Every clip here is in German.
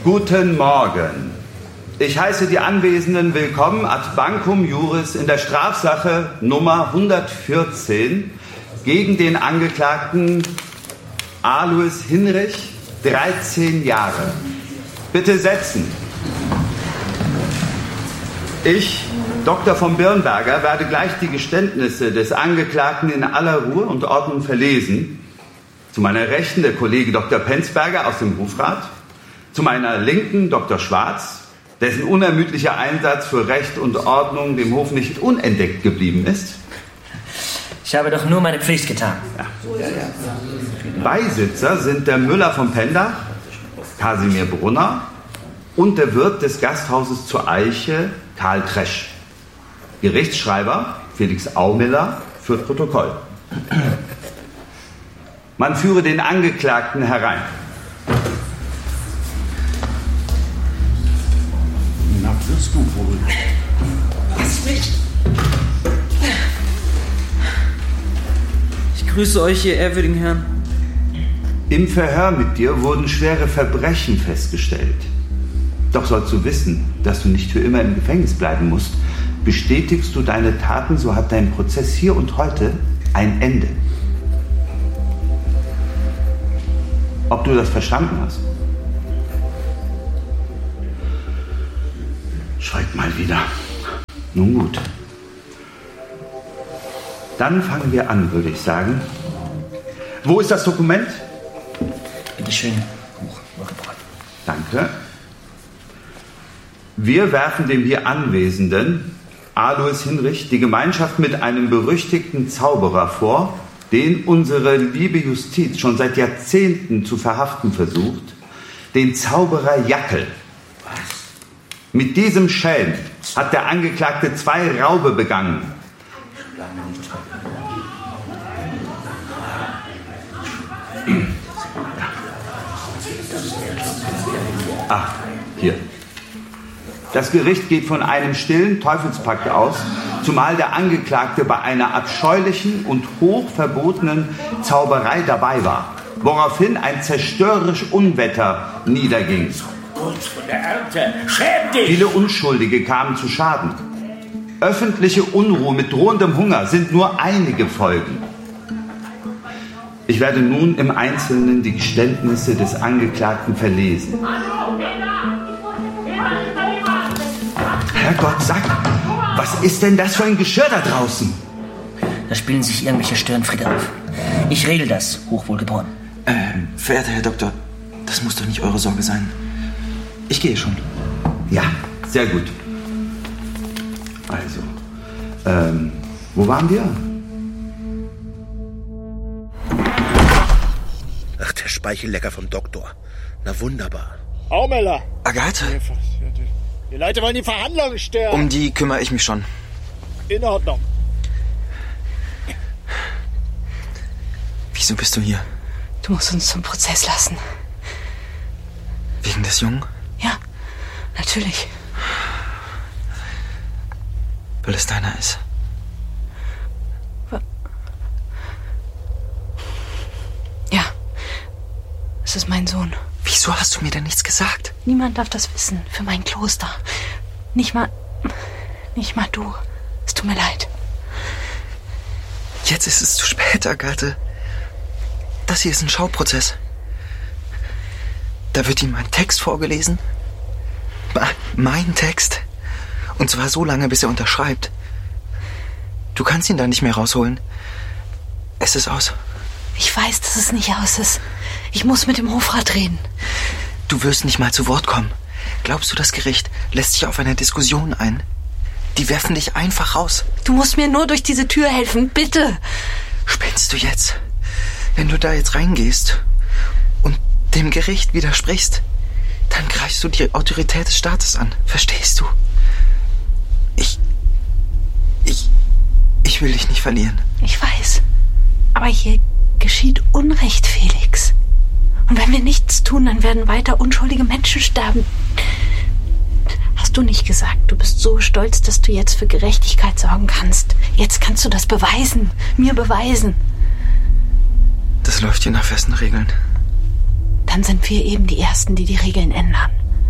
Guten Morgen. Ich heiße die Anwesenden willkommen ad bancum juris in der Strafsache Nummer 114 gegen den Angeklagten Alois Hinrich, 13 Jahre. Bitte setzen. Ich, Dr. von Birnberger, werde gleich die Geständnisse des Angeklagten in aller Ruhe und Ordnung verlesen. Zu meiner Rechten der Kollege Dr. Penzberger aus dem Hofrat. Zu meiner Linken Dr. Schwarz, dessen unermüdlicher Einsatz für Recht und Ordnung dem Hof nicht unentdeckt geblieben ist. Ich habe doch nur meine Pflicht getan. Ja. Beisitzer sind der Müller von Pendach, Kasimir Brunner und der Wirt des Gasthauses zur Eiche, Karl Tresch. Gerichtsschreiber Felix Aumiller führt Protokoll. Man führe den Angeklagten herein. Na, wirst du wohl. Lass mich. Ich grüße euch, ihr ehrwürdigen Herren. Im Verhör mit dir wurden schwere Verbrechen festgestellt. Doch sollst du wissen, dass du nicht für immer im Gefängnis bleiben musst. Bestätigst du deine Taten, so hat dein Prozess hier und heute ein Ende. Ob du das verstanden hast? Schweig mal wieder. Nun gut. Dann fangen wir an, würde ich sagen. Wo ist das Dokument? Bitte schön. Danke. Wir werfen dem hier Anwesenden, Alois Hinrich, die Gemeinschaft mit einem berüchtigten Zauberer vor, den unsere liebe Justiz schon seit Jahrzehnten zu verhaften versucht, den Zauberer Jackel. Was? Mit diesem Schelm hat der Angeklagte 2 Raube begangen. Ach, hier. Das Gericht geht von einem stillen Teufelspakt aus, zumal der Angeklagte bei einer abscheulichen und hoch verbotenen Zauberei dabei war, woraufhin ein zerstörerisch Unwetter niederging. Kurz von der Ernte. Schäm dich! Viele Unschuldige kamen zu Schaden. Öffentliche Unruhe mit drohendem Hunger sind nur einige Folgen. Ich werde nun im Einzelnen die Geständnisse des Angeklagten verlesen. Herrgott, sag, was ist denn das für ein Geschirr da draußen? Da spielen sich irgendwelche Störenfriede auf. Ich regel das, Hochwohlgeboren. Verehrter Herr Doktor, das muss doch nicht eure Sorge sein. Ich gehe schon. Ja, sehr gut. Also, wo waren wir? Ach, der Speichellecker vom Doktor. Na wunderbar. Aumiller! Agathe? Die Leute wollen die Verhandlungen stören. Um die kümmere ich mich schon. In Ordnung. Wieso bist du hier? Du musst uns zum Prozess lassen. Wegen des Jungen? Ja, natürlich. Weil es deiner ist. Ja, es ist mein Sohn. Wieso hast du mir denn nichts gesagt? Niemand darf das wissen. Für mein Kloster. Nicht mal du. Es tut mir leid. Jetzt ist es zu spät, Agathe. Das hier ist ein Schauprozess. Da wird ihm mein Text vorgelesen. Mein Text. Und zwar so lange, bis er unterschreibt. Du kannst ihn da nicht mehr rausholen. Es ist aus. Ich weiß, dass es nicht aus ist. Ich muss mit dem Hofrat reden. Du wirst nicht mal zu Wort kommen. Glaubst du, das Gericht lässt sich auf eine Diskussion ein? Die werfen dich einfach raus. Du musst mir nur durch diese Tür helfen, bitte. Spinnst du jetzt? Wenn du da jetzt reingehst und dem Gericht widersprichst, dann greifst du die Autorität des Staates an. Verstehst du? Ich will dich nicht verlieren. Ich weiß. Aber hier geschieht Unrecht, Felix. Und wenn wir nichts tun, dann werden weiter unschuldige Menschen sterben. Hast du nicht gesagt, du bist so stolz, dass du jetzt für Gerechtigkeit sorgen kannst? Jetzt kannst du das beweisen. Mir beweisen. Das läuft hier nach festen Regeln. Dann sind wir eben die Ersten, die die Regeln ändern.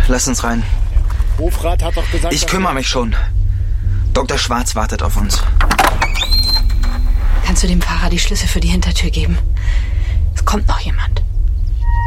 lass uns rein. Hofrat hat doch gesagt... Ich kümmere mich schon. Dr. Schwarz wartet auf uns. Kannst du dem Fahrer die Schlüssel für die Hintertür geben? Es kommt noch jemand.